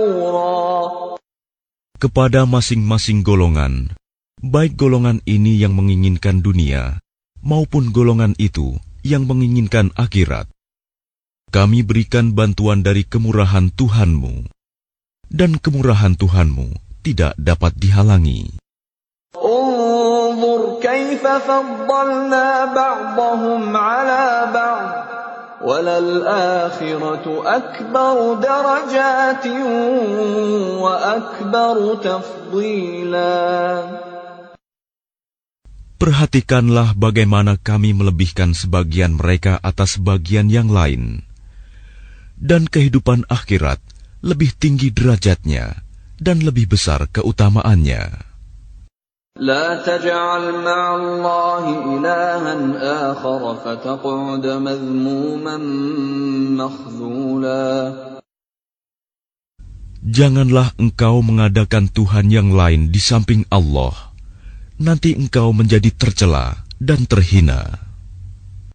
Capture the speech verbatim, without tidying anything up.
Kepada masing-masing golongan, baik golongan ini yang menginginkan dunia, maupun golongan itu yang menginginkan akhirat, kami berikan bantuan dari kemurahan Tuhanmu, dan kemurahan Tuhanmu tidak dapat dihalangi. Unzur kaifa faddalna ba'dahum 'ala ba'd, walal akhiratu akbaru darajatin wa akbaru tafdila. Perhatikanlah bagaimana kami melebihkan sebagian mereka atas sebagian yang lain, dan kehidupan akhirat lebih tinggi derajatnya dan lebih besar keutamaannya. لا تجعل مع الله إلها آخر فتقعد مذموما مخذولا. Janganlah engkau mengadakan Tuhan yang lain di samping Allah, nanti engkau menjadi tercela dan terhina.